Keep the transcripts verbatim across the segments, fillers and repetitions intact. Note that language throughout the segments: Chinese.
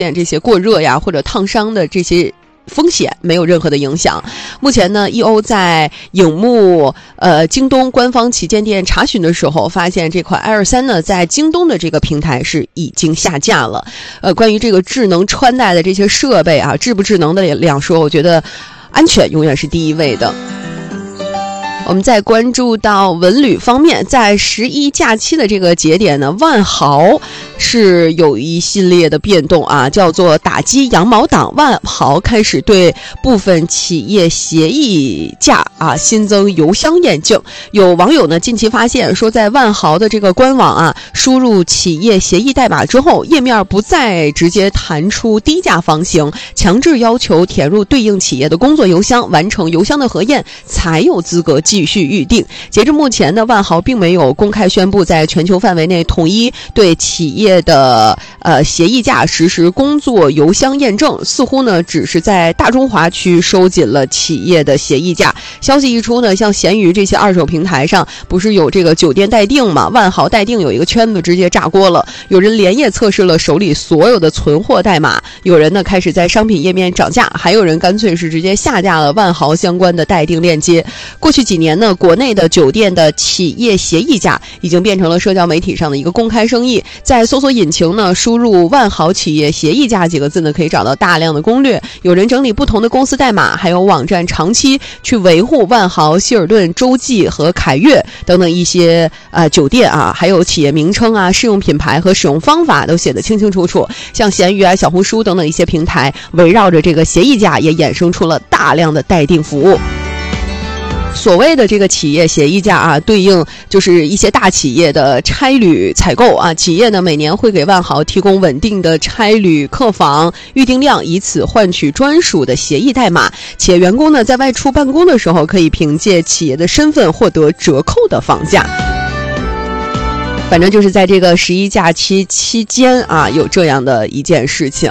这些过热呀或者烫伤的这些风险没有任何的影响。目前呢 E O 在影幕呃京东官方旗舰店查询的时候，发现这款 Air 三呢在京东的这个平台是已经下架了。呃，关于这个智能穿戴的这些设备啊，智不智能的两说，我觉得安全永远是第一位的。我们再关注到文旅方面，在十一假期的这个节点呢，万豪是有一系列的变动啊，叫做打击羊毛党。万豪开始对部分企业协议价啊新增邮箱验证。有网友呢近期发现说，在万豪的这个官网啊，输入企业协议代码之后，页面不再直接弹出低价房型，强制要求填入对应企业的工作邮箱，完成邮箱的核验，才有资格继续预定。截至目前呢，万豪并没有公开宣布在全球范围内统一对企业的呃协议价实施工作邮箱验证，似乎呢只是在大中华区收紧了企业的协议价。消息一出呢，像闲鱼这些二手平台上不是有这个酒店待定嘛，万豪待定有一个圈子直接炸锅了，有人连夜测试了手里所有的存货代码，有人呢开始在商品页面涨价，还有人干脆是直接下架了万豪相关的待定链接。过去几年呢，国内的酒店的企业协议价已经变成了社交媒体上的一个公开生意，在搜索引擎呢输入万豪企业协议价几个字呢，可以找到大量的攻略，有人整理不同的公司代码，还有网站长期去维护万豪、希尔顿、洲际和凯悦等等一些呃酒店啊，还有企业名称啊、适用品牌和使用方法都写得清清楚楚。像闲鱼啊、小红书等等一些平台，围绕着这个协议价也衍生出了大量的待定服务。所谓的这个企业协议价啊，对应就是一些大企业的差旅采购啊，企业呢每年会给万豪提供稳定的差旅客房预订量，以此换取专属的协议代码，且员工呢在外出办公的时候，可以凭借企业的身份获得折扣的房价。反正就是在这个十一假期期间啊，有这样的一件事情。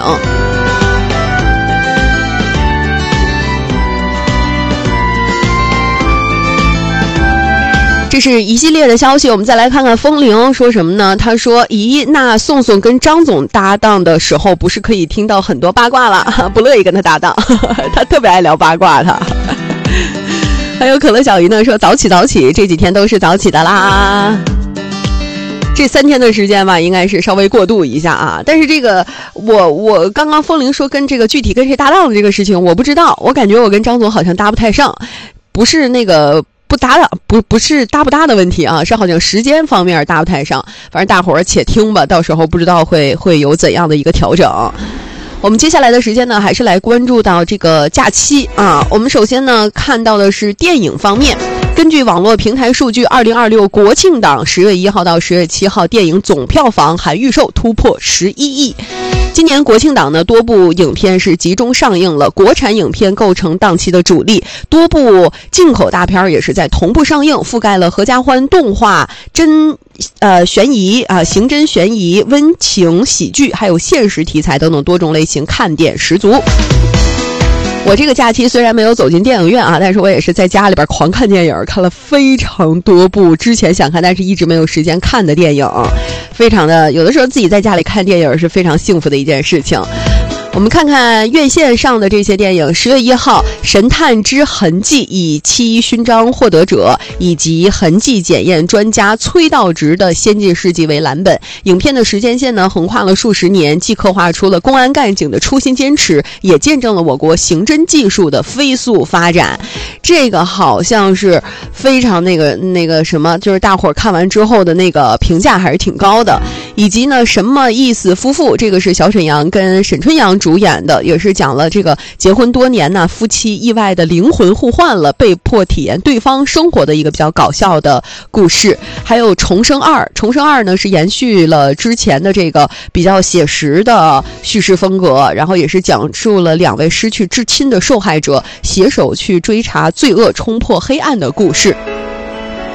这是一系列的消息，我们再来看看风铃说什么呢？他说：咦，那宋宋跟张总搭档的时候，不是可以听到很多八卦了？不乐意跟他搭档，他特别爱聊八卦他。还有可乐小姨呢说：早起早起，这几天都是早起的啦。这三天的时间吧，应该是稍微过渡一下啊。但是这个，我我刚刚风铃说跟这个具体跟谁搭档的这个事情，我不知道。我感觉我跟张总好像搭不太上，不是那个。不搭档不不是搭不搭的问题啊，是好像时间方面搭不太上。反正大伙儿且听吧，到时候不知道会会有怎样的一个调整。我们接下来的时间呢，还是来关注到这个假期啊。我们首先呢看到的是电影方面。根据网络平台数据，二零二六国庆档十月一号到十月七号电影总票房含预售突破十一亿。今年国庆档呢，多部影片是集中上映了，国产影片构成档期的主力，多部进口大片也是在同步上映，覆盖了合家欢、动画、真呃悬疑啊、刑侦悬疑、温情喜剧，还有现实题材等等多种类型，看点十足。我这个假期虽然没有走进电影院啊，但是我也是在家里边狂看电影，看了非常多部之前想看但是一直没有时间看的电影，非常的有的时候自己在家里看电影是非常幸福的一件事情。我们看看院线上的这些电影。十月一号，《神探之痕迹》以七一勋章获得者以及痕迹检验专家崔道直的先进事迹为蓝本，影片的时间线呢横跨了数十年，既刻画出了公安干警的初心坚持，也见证了我国刑侦技术的飞速发展。这个好像是非常那个那个什么，就是大伙儿看完之后的那个评价还是挺高的。以及呢，什么意思夫妇，这个是小沈阳跟沈春阳主演的，也是讲了这个结婚多年呢，夫妻意外的灵魂互换了，被迫体验对方生活的一个比较搞笑的故事。还有重生二，重生二呢是延续了之前的这个比较写实的叙事风格，然后也是讲述了两位失去至亲的受害者携手去追查罪恶、冲破黑暗的故事。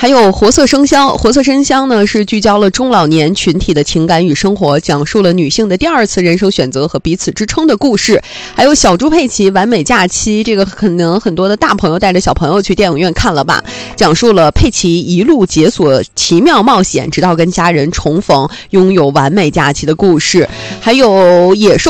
还有活色生香，活色生香呢是聚焦了中老年群体的情感与生活，讲述了女性的第二次人生选择和彼此支撑的故事。还有小猪佩奇完美假期，这个可能很多的大朋友带着小朋友去电影院看了吧，讲述了佩奇一路解锁奇妙冒险，直到跟家人重逢，拥有完美假期的故事。还有野兽